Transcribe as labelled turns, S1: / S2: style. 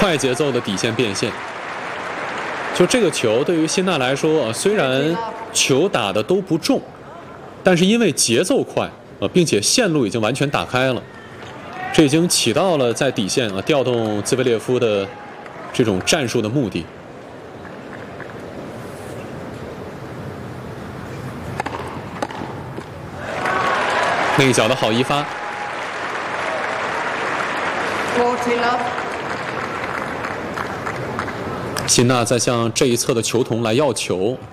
S1: 快节奏的底线变现。就这个球对于辛纳来说虽然球打的都不重，但是因为节奏快并且线路已经完全打开了，这已经起到了在底线调动兹维列夫的这种战术的目的。那一脚的好一发。辛纳在向这一侧的球童来要球，